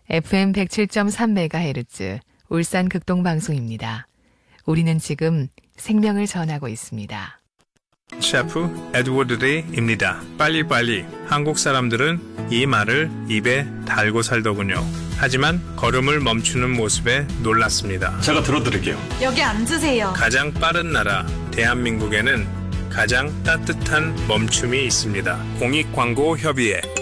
FM 107.3MHz 울산 극동방송입니다. 우리는 지금 생명을 전하고 있습니다. 셰프 에드워드 레이입니다. 빨리빨리. 한국 사람들은 이 말을 입에 달고 살더군요. 하지만 걸음을 멈추는 모습에 놀랐습니다. 제가 들어드릴게요. 여기 앉으세요. 가장 빠른 나라 대한민국에는 가장 따뜻한 멈춤이 있습니다. 공익광고협의회